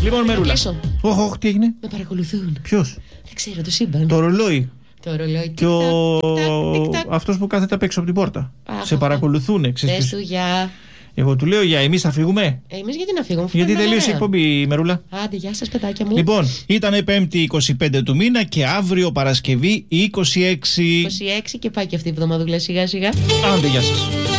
Λοιπόν, Μερούλα. Όχι, τι έγινε? Με παρακολουθούν. Ποιος? Δεν ξέρω, το σύμπαν. Το ρολόι. Το ρολόι. Και αυτός που κάθεται απ' έξω από την πόρτα. Σε παρακολουθούνε, Πες του για. Εγώ του λέω για εμείς θα φύγουμε. Εμείς γιατί να φύγουμε? Γιατί τελείωσε η εκπομπή, Μερούλα. Άντε, γεια σας, παιδάκια μου. Λοιπόν, ήταν 5η 25 του μήνα και αύριο Παρασκευή 26. 26 και πάει και αυτή η εβδομαδούλα σιγά σιγά. Άντε, γεια σας.